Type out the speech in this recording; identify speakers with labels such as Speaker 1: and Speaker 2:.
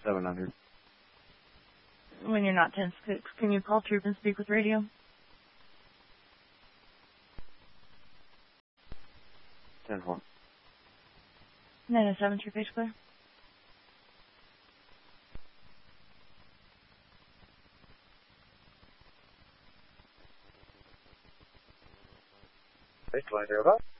Speaker 1: 700.
Speaker 2: When you're not 10-6, can you call Troop and speak with radio?
Speaker 1: 10-4.
Speaker 2: 907, Troop H clear.
Speaker 3: Baseline, zero about.